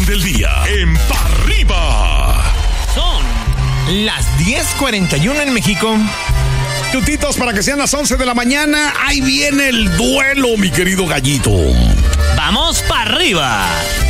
del día en Pa' Arriba. Son las 10:41 en México. Minutitos para que sean las 11 de la mañana. Ahí viene el duelo, mi querido gallito. ¡Vamos para arriba!